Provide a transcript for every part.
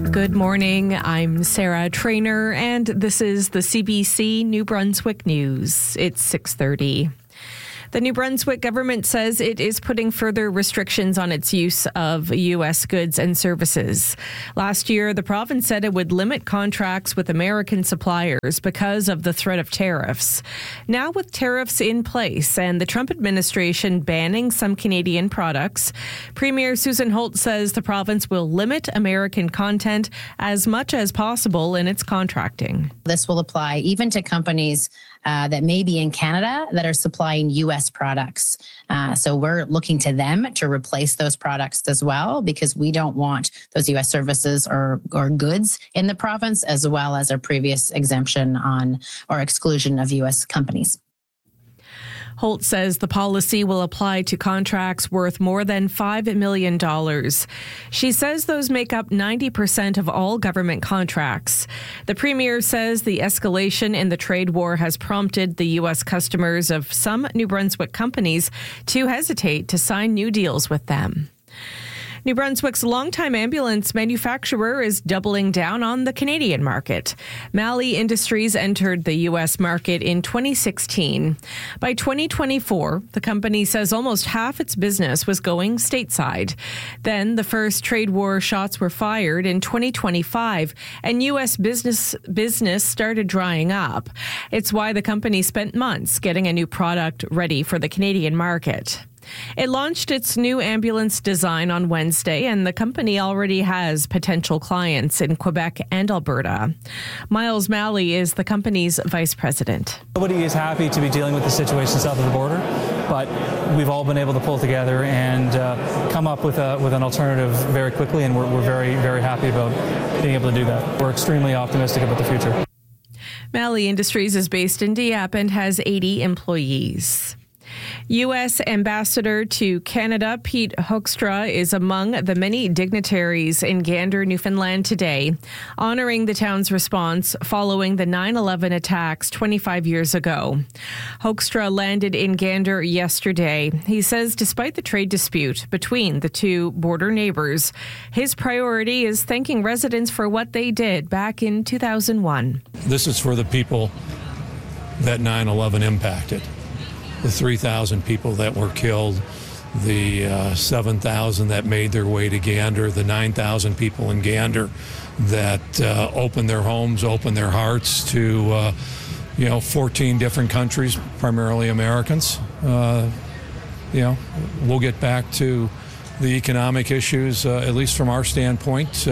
Good morning. I'm Sarah Trainer, and this is the CBC New Brunswick News. It's 6:30. The New Brunswick government says it is putting further restrictions on its use of U.S. goods and services. Last year, the province said it would limit contracts with American suppliers because of the threat of tariffs. Now, with tariffs in place and the Trump administration banning some Canadian products, Premier Susan Holt says the province will limit American content as much as possible in its contracting. This will apply even to companies that may be in Canada that are supplying U.S. products. So we're looking to them to replace those products as well, because we don't want those U.S. services or goods in the province, as well as our previous exemption on or exclusion of U.S. companies. Holt says the policy will apply to contracts worth more than $5 million. She says those make up 90% of all government contracts. The Premier says the escalation in the trade war has prompted the U.S. customers of some New Brunswick companies to hesitate to sign new deals with them. New Brunswick's longtime ambulance manufacturer is doubling down on the Canadian market. Malley Industries entered the U.S. market in 2016. By 2024, the company says almost half its business was going stateside. Then the first trade war shots were fired in 2025, and U.S. business started drying up. It's why the company spent months getting a new product ready for the Canadian market. It launched its new ambulance design on Wednesday, and the company already has potential clients in Quebec and Alberta. Miles Malley is the company's vice president. Nobody is happy to be dealing with the situation south of the border, but we've all been able to pull together and come up with an alternative very quickly, and we're very, very happy about being able to do that. We're extremely optimistic about the future. Malley Industries is based in Dieppe and has 80 employees. U.S. Ambassador to Canada Pete Hoekstra is among the many dignitaries in Gander, Newfoundland today, honoring the town's response following the 9/11 attacks 25 years ago. Hoekstra landed in Gander yesterday. He says despite the trade dispute between the two border neighbors, his priority is thanking residents for what they did back in 2001. This is for the people that 9/11 impacted. The 3,000 people that were killed, the 7,000 that made their way to Gander, the 9,000 people in Gander that opened their homes, opened their hearts to 14 different countries, primarily Americans. We'll get back to the economic issues, at least from our standpoint,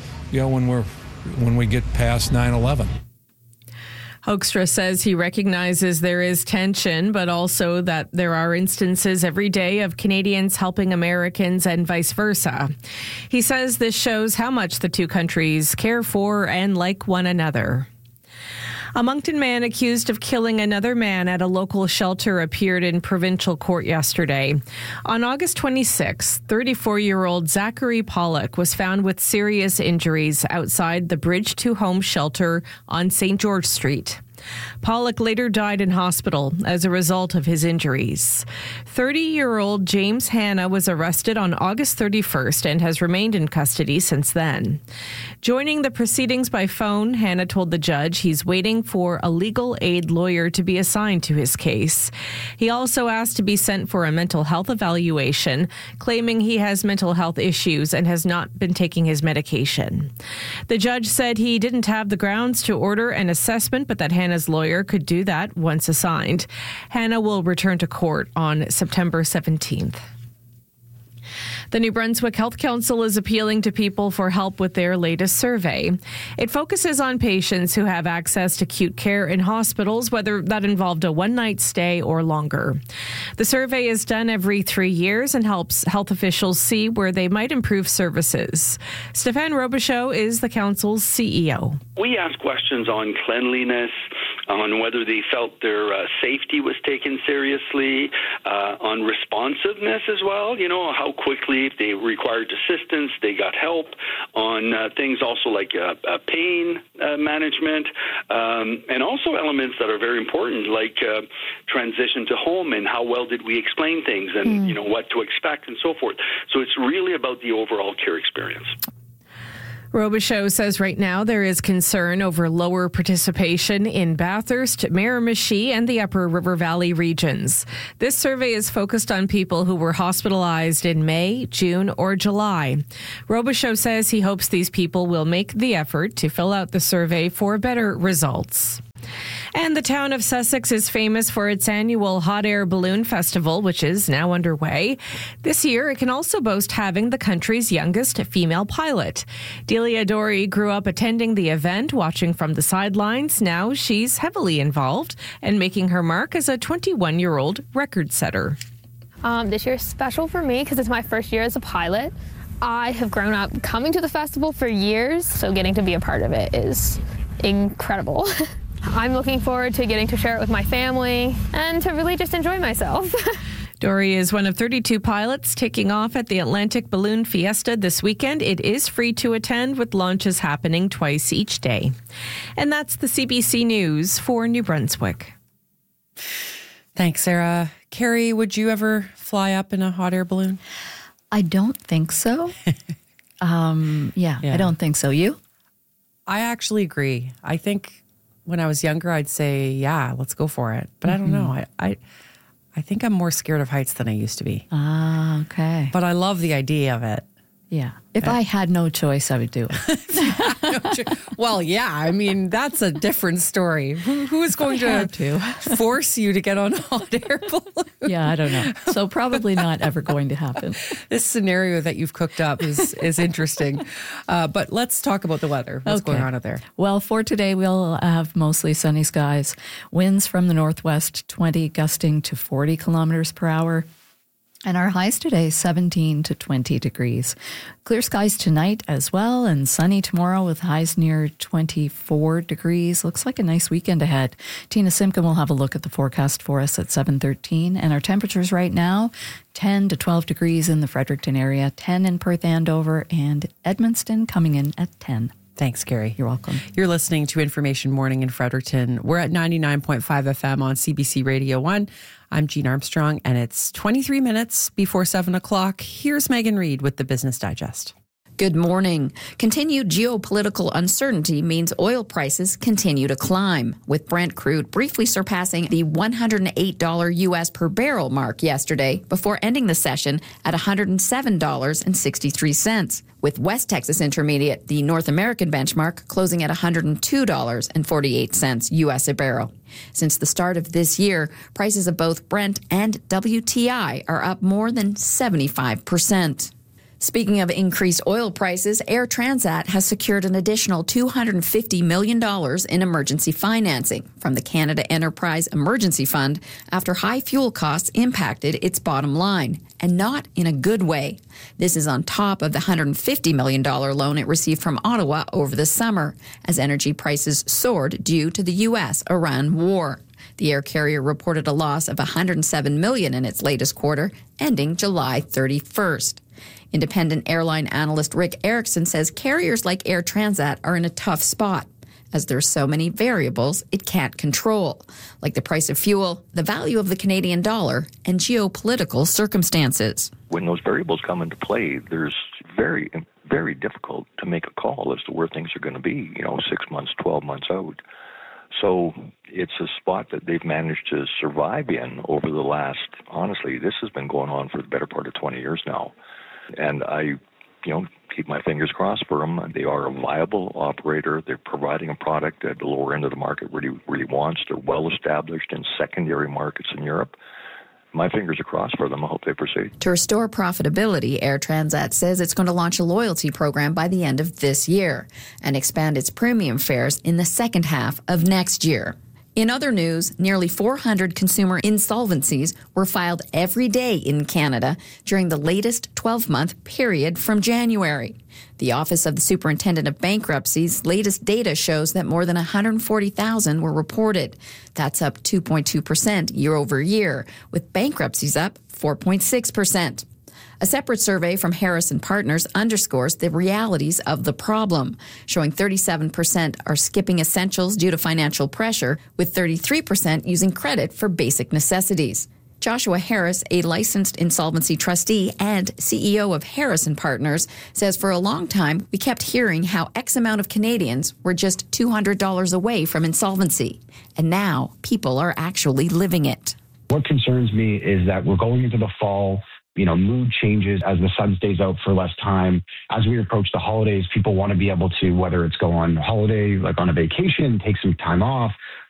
when we get past 9/11. Hoekstra says he recognizes there is tension, but also that there are instances every day of Canadians helping Americans and vice versa. He says this shows how much the two countries care for and like one another. A Moncton man accused of killing another man at a local shelter appeared in provincial court yesterday. On August 26, 34-year-old Zachary Pollock was found with serious injuries outside the Bridge to Home shelter on St. George Street. Pollock later died in hospital as a result of his injuries. 30-year-old James Hanna was arrested on August 31st and has remained in custody since then. Joining the proceedings by phone, Hanna told the judge he's waiting for a legal aid lawyer to be assigned to his case. He also asked to be sent for a mental health evaluation, claiming he has mental health issues and has not been taking his medication. The judge said he didn't have the grounds to order an assessment, but that Hanna's lawyer could do that once assigned. Hanna will return to court on September 17th. The New Brunswick Health Council is appealing to people for help with their latest survey. It focuses on patients who have access to acute care in hospitals, whether that involved a one-night stay or longer. The survey is done every 3 years and helps health officials see where they might improve services. Stéphane Robichaud is the council's CEO. We ask questions on cleanliness, on whether they felt their safety was taken seriously, on responsiveness as well, how quickly, if they required assistance, they got help, on things also like pain management, and also elements that are very important, like transition to home and how well did we explain things and, what to expect and so forth. So it's really about the overall care experience. Robichaud says right now there is concern over lower participation in Bathurst, Miramichi, and the Upper River Valley regions. This survey is focused on people who were hospitalized in May, June, or July. Robichaud says he hopes these people will make the effort to fill out the survey for better results. And the town of Sussex is famous for its annual Hot Air Balloon Festival, which is now underway. This year, it can also boast having the country's youngest female pilot. Delia Dory grew up attending the event, watching from the sidelines. Now she's heavily involved and making her mark as a 21-year-old record setter. This year is special for me because it's my first year as a pilot. I have grown up coming to the festival for years, so getting to be a part of it is incredible. I'm looking forward to getting to share it with my family and to really just enjoy myself. Dory is one of 32 pilots taking off at the Atlantic Balloon Fiesta this weekend. It is free to attend, with launches happening twice each day. And that's the CBC News for New Brunswick. Thanks, Sarah. Carrie, would you ever fly up in a hot air balloon? I don't think so. I don't think so. You? I actually agree. I think when I was younger, I'd say, yeah, let's go for it. But I don't know. I think I'm more scared of heights than I used to be. Ah, okay. But I love the idea of it. Yeah. If I had no choice, I would do it. Well, yeah. I mean, that's a different story. Who is going to force you to get on a hot air balloon? Yeah, I don't know. So probably not ever going to happen. This scenario that you've cooked up is interesting. But let's talk about the weather. What's going on out there? Well, for today, we'll have mostly sunny skies. Winds from the northwest, 20 gusting to 40 kilometers per hour. And our highs today, 17 to 20 degrees. Clear skies tonight as well, and sunny tomorrow with highs near 24 degrees. Looks like a nice weekend ahead. Tina Simpkin will have a look at the forecast for us at 7:13. And our temperatures right now, 10 to 12 degrees in the Fredericton area, 10 in Perth Andover, and Edmundston coming in at 10. Thanks, Gary. You're welcome. You're listening to Information Morning in Fredericton. We're at 99.5 FM on CBC Radio 1. I'm Jean Armstrong, and it's 23 minutes before 7 o'clock. Here's Megan Reid with the Business Digest. Good morning. Continued geopolitical uncertainty means oil prices continue to climb, with Brent crude briefly surpassing the $108 U.S. per barrel mark yesterday before ending the session at $107.63, with West Texas Intermediate, the North American benchmark, closing at $102.48 U.S. a barrel. Since the start of this year, prices of both Brent and WTI are up more than 75%. Speaking of increased oil prices, Air Transat has secured an additional $250 million in emergency financing from the Canada Enterprise Emergency Fund after high fuel costs impacted its bottom line, and not in a good way. This is on top of the $150 million loan it received from Ottawa over the summer, as energy prices soared due to the U.S.-Iran war. The air carrier reported a loss of $107 million in its latest quarter, ending July 31st. Independent airline analyst Rick Erickson says carriers like Air Transat are in a tough spot, as there's so many variables it can't control, like the price of fuel, the value of the Canadian dollar, and geopolitical circumstances. When those variables come into play, there's very, very difficult to make a call as to where things are going to be, 6 months, 12 months out. So it's a spot that they've managed to survive in over the last, honestly, this has been going on for the better part of 20 years now. And I, keep my fingers crossed for them. They are a viable operator. They're providing a product that the lower end of the market really wants. They're well established in secondary markets in Europe. My fingers are crossed for them. I hope they proceed. To restore profitability, Air Transat says it's going to launch a loyalty program by the end of this year and expand its premium fares in the second half of next year. In other news, nearly 400 consumer insolvencies were filed every day in Canada during the latest 12-month period from January. The Office of the Superintendent of Bankruptcy's latest data shows that more than 140,000 were reported. That's up 2.2% year over year, with bankruptcies up 4.6%. A separate survey from Harrison Partners underscores the realities of the problem, showing 37% are skipping essentials due to financial pressure, with 33% using credit for basic necessities. Joshua Harris, a licensed insolvency trustee and CEO of Harris & Partners, says for a long time we kept hearing how X amount of Canadians were just $200 away from insolvency. And now people are actually living it. What concerns me is that we're going into the fall. Mood changes as the sun stays out for less time. As we approach the holidays, people want to be able to, whether it's go on holiday, like on a vacation, take some time off,